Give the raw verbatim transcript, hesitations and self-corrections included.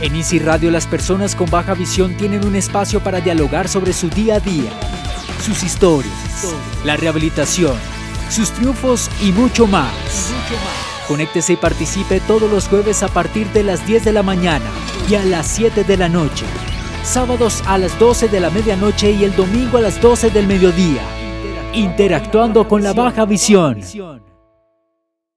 En Easy Radio, las personas con baja visión tienen un espacio para dialogar sobre su día a día, sus historias, la rehabilitación, sus triunfos y mucho más. Conéctese y participe todos los jueves a partir de las diez de la mañana y a las siete de la noche. Sábados a las doce de la medianoche y el domingo a las doce del mediodía. Interactuando con la baja visión.